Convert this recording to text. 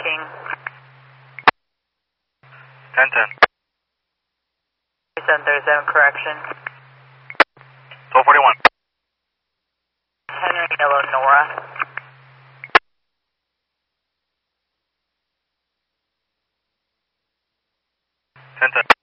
tracking. 10-10. 737, correction. 1241. Henry Yellow Nora. 10-10.